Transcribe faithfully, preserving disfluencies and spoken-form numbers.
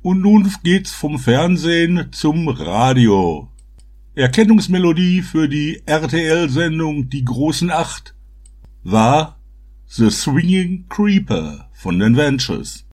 Und nun geht's vom Fernsehen zum Radio. Erkennungsmelodie für die R T L-Sendung Die großen Acht war The Swinging Creeper von den Ventures.